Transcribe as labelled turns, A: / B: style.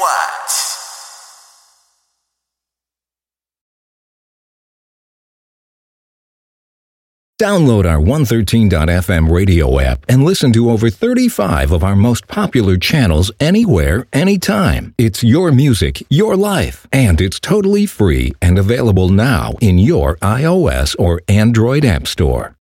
A: what?
B: Download our 113.fm radio app and listen to over 35 of our most popular channels anywhere, anytime. It's your music, your life, and it's totally free and available now in your iOS or Android app store.